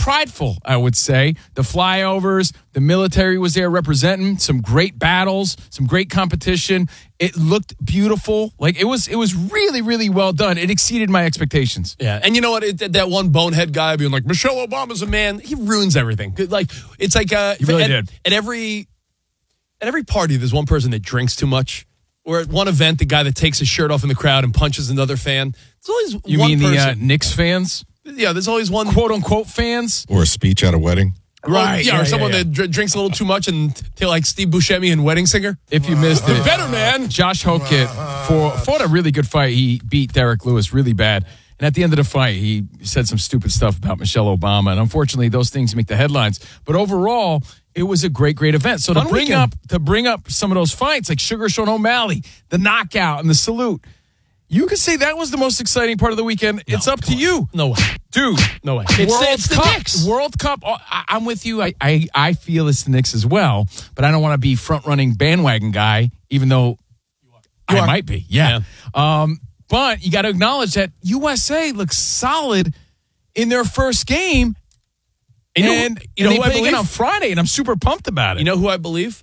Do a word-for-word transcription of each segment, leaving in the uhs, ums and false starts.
prideful, I would say. The flyovers, the military was there representing, some great battles, some great competition. It looked beautiful. Like, it was it was really, really well done. It exceeded my expectations. Yeah, and you know what? It, that one bonehead guy being like, Michelle Obama's a man, he ruins everything. Like, it's like uh, He really at, did. At every at every party, there's one person that drinks too much. Or at one event, the guy that takes his shirt off in the crowd and punches another fan. There's always You one mean person. the uh, Knicks fans? Yeah, there's always one Quote-unquote fans? Or a speech at a wedding. Right. Yeah, yeah, or someone yeah, yeah. that dr- drinks a little too much and they're like Steve Buscemi and Wedding Singer. If you missed it. Better, man. Josh Hokett for, fought a really good fight. He beat Derek Lewis really bad. And at the end of the fight, he said some stupid stuff about Michelle Obama. And unfortunately, those things make the headlines. But overall, it was a great, great event. So to Fun bring weekend. up to bring up some of those fights, like Sugar Sean O'Malley, the knockout and the salute, you could say that was the most exciting part of the weekend. It's up to you. No way. Dude. No way. It's World the, it's the Cup. Knicks. World Cup. oh, I, I'm with you. I, I, I feel it's the Knicks as well, but I don't want to be front-running bandwagon guy, even though I are. might be. Yeah. Um, but you got to acknowledge that U S A looks solid in their first game. You know, and you know and who they I play again believe? on Friday, and I'm super pumped about it. You know who I believe?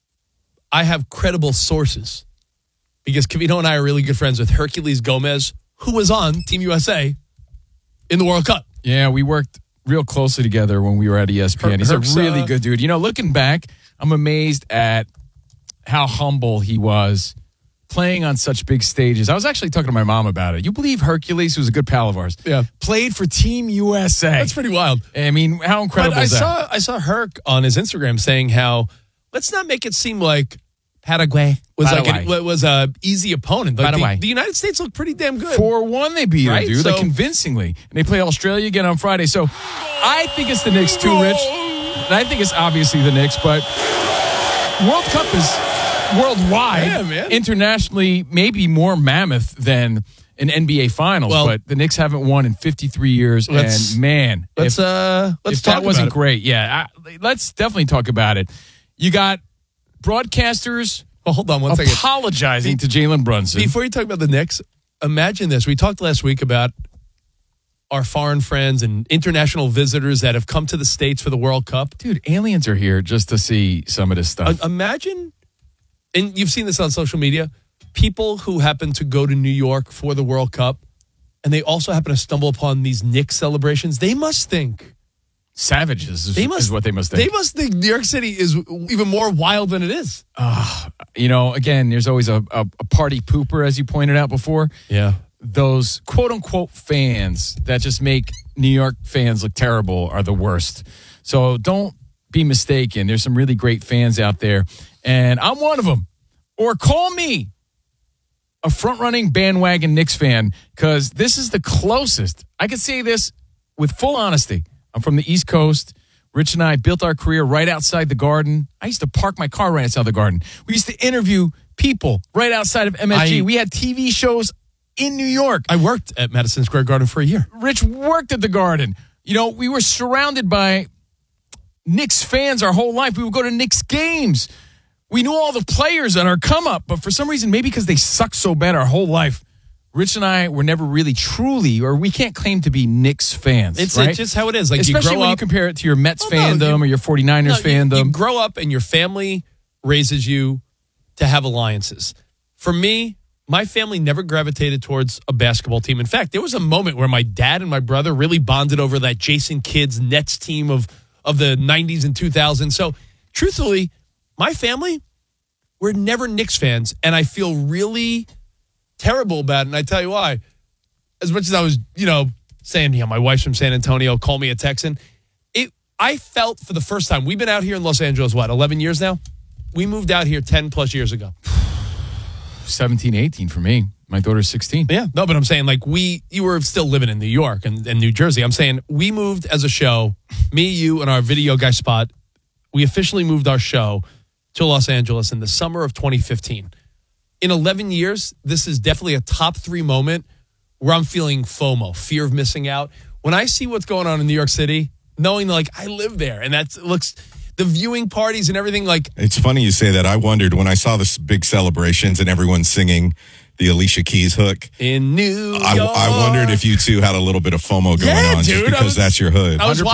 I have credible sources because Cavino and I are really good friends with Hercules Gomez, who was on Team U S A in the World Cup. Yeah, we worked real closely together when we were at E S P N. Her- He's Herc's, a really uh, good dude. You know, looking back, I'm amazed at how humble he was playing on such big stages. I was actually talking to my mom about it. You believe Hercules, who's a good pal of ours, Yeah. played for Team U S A. That's pretty wild. I mean, how incredible But I is that? saw I saw Herc on his Instagram saying how let's not make it seem like Paraguay was Paraguay. like a, was a easy opponent. Like Paraguay. the, the United States looked pretty damn good. four one they beat Right? him, dude, So- like convincingly. And they play Australia again on Friday. So I think it's the Knicks too, Rich. And I think it's obviously the Knicks, but World Cup is worldwide, Yeah, man. internationally, maybe more mammoth than an N B A Finals. Well- but the Knicks haven't won in fifty-three years, Let's- and man, Let's if, uh let's if talk that wasn't about it. great, yeah, I, let's definitely talk about it. You got broadcasters Well, hold on one second. apologizing to Jalen Brunson. Before you talk about the Knicks, imagine this. We talked last week about our foreign friends and international visitors that have come to the States for the World Cup. Dude, aliens are here just to see some of this stuff. Uh, imagine, and you've seen this on social media, people who happen to go to New York for the World Cup, and they also happen to stumble upon these Knicks celebrations. They must think. Savages is, They must, is what they must think. They must think New York City is even more wild than it is. you know, again, there's always a, a, a party pooper, as you pointed out before. Yeah. Those quote-unquote fans that just make New York fans look terrible are the worst. So don't be mistaken. There's some really great fans out there, and I'm one of them. Or call me a front-running bandwagon Knicks fan, because this is the closest. I can say this with full honesty. I'm from the East Coast. Rich and I built our career right outside the Garden. I used to park my car right outside the Garden. We used to interview people right outside of M S G. I- we had T V shows in New York. I worked at Madison Square Garden for a year. Rich worked at the Garden. You know, we were surrounded by Knicks fans our whole life. We would go to Knicks games. We knew all the players on our come up, but for some reason, maybe because they sucked so bad our whole life, Rich and I were never really truly, or we can't claim to be Knicks fans. It's, right? it's just how it is. Like Especially you grow when up, you compare it to your Mets Oh, no, fandom you- or your 49ers No, you- fandom. You grow up and your family raises you to have alliances. For me, my family never gravitated towards a basketball team. In fact, there was a moment where my dad and my brother really bonded over that Jason Kidd's Nets team of, of the nineties and two thousands. So, truthfully, my family, we're never Knicks fans, and I feel really terrible about it, and I tell you why. As much as I was, you know, saying, yeah, my wife's from San Antonio, call me a Texan, it. I felt for the first time, we've been out here in Los Angeles, what, eleven years now? We moved out here ten plus years ago. seventeen, eighteen for me. My daughter's sixteen. Yeah. No, but I'm saying, like, we, you were still living in New York and, and New Jersey. I'm saying we moved as a show, me, you, and our video guy Spot, we officially moved our show to Los Angeles in the summer of twenty fifteen. In eleven years, this is definitely a top three moment where I'm feeling FOMO, fear of missing out. When I see what's going on in New York City, knowing, like, I live there, and that looks, the viewing parties and everything, like, It's funny you say that. I wondered when I saw this big celebrations and everyone singing the Alicia Keys hook. in New York. I, I wondered if you two had a little bit of FOMO going Yeah, on dude, just I because was- that's your hood. I was